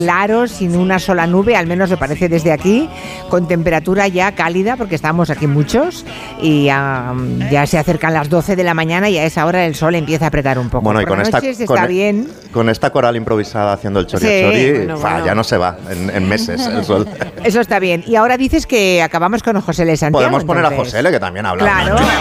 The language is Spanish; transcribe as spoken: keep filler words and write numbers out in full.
claro, sin una sola nube, al menos me parece desde aquí, con temperatura ya cálida, porque estamos aquí muchos, y um, ya se acercan las doce de la mañana y a esa hora el sol empieza a apretar un poco. Bueno, y Por con esta, noches con, está bien. con esta coral improvisada haciendo el chori Sí, chori, bueno, fa, bueno. ya no se va en, en meses el sol. Eso está bien. Y ahora dices que acabamos con José L. Santiago. Podemos poner entonces. a José L, que también habla. Claro.